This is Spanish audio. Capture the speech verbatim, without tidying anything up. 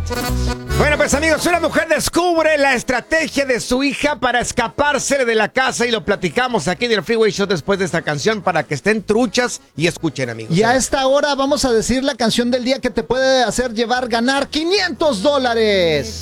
Bueno, pues amigos, una mujer descubre la estrategia de su hija para escaparse de la casa y lo platicamos aquí en el Freeway Show después de esta canción para que estén truchas y escuchen, amigos. Y a esta hora vamos a decir la canción del día que te puede hacer llevar ganar quinientos dólares.